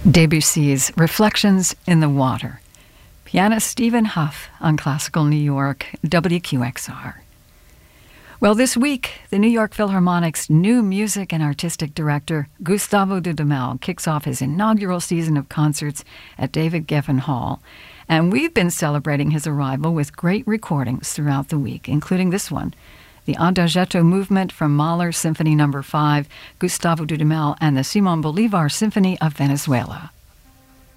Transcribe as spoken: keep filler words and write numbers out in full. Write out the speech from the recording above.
Debussy's Reflections in the Water. Pianist Stephen Hough on Classical New York, W Q X R. Well, this week, the New York Philharmonic's new music and artistic director, Gustavo Dudamel, kicks off his inaugural season of concerts at David Geffen Hall. And we've been celebrating his arrival with great recordings throughout the week, including this one, the Adagietto movement from Mahler's Symphony Number five, Gustavo Dudamel, and the Simon Bolivar Symphony of Venezuela.